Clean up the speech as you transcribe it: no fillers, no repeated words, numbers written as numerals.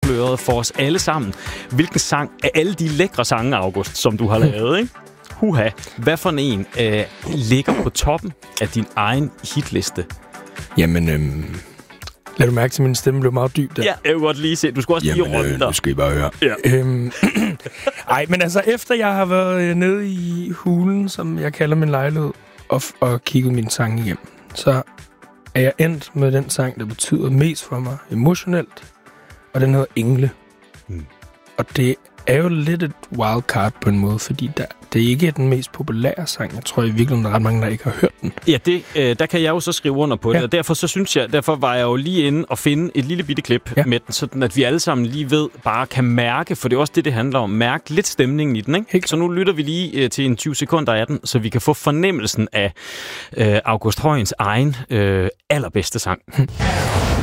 afsløret for os alle sammen, hvilken sang af alle de lækre sange, August, som du har lavet, ikke? Huha, hvad for en ligger på toppen af din egen hitliste? Jamen, lad du mærke til, at min stemme blev meget dyb der. Ja, jeg vil godt lige se. Du skal også lige runde dig. Nu skal I bare høre. Ja. Ej, men altså, efter jeg har været nede i hulen, som jeg kalder min lejlighed, og kigget min sang igennem, så er jeg endt med den sang, der betyder mest for mig emotionelt, og den hedder Engle. Og det er jo lidt et wildcard på en måde, fordi det er ikke den mest populære sang. Jeg tror i virkeligheden, der er ret mange, der ikke har hørt den. Ja, der kan jeg jo så skrive under på det, og derfor var jeg jo lige inde og finde et lille bitte klip med den, sådan at vi alle sammen lige ved, bare kan mærke, for det er også det handler om, mærke lidt stemningen i den, ikke? Så nu lytter vi lige til en 20 sekunder af den, så vi kan få fornemmelsen af August Højens egen allerbedste sang.